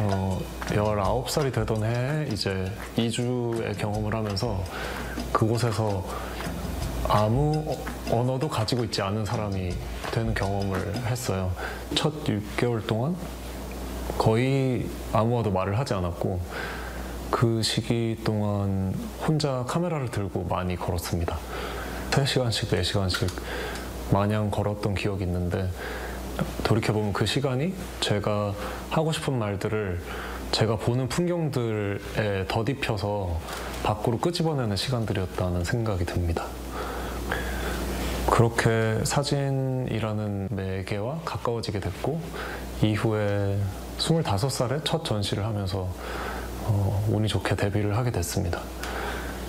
19살이 되던 해에 이제 이주의 경험을 하면서 그곳에서 아무 언어도 가지고 있지 않은 사람이 되는 경험을 했어요. 첫 6개월 동안 거의 아무와도 말을 하지 않았고 그 시기 동안 혼자 카메라를 들고 많이 걸었습니다. 3시간씩, 4시간씩 마냥 걸었던 기억이 있는데 돌이켜보면 그 시간이 제가 하고 싶은 말들을 제가 보는 풍경들에 덧입혀서 밖으로 끄집어내는 시간들이었다는 생각이 듭니다. 그렇게 사진이라는 매개와 가까워지게 됐고 이후에 25살에 첫 전시를 하면서 운이 좋게 데뷔를 하게 됐습니다.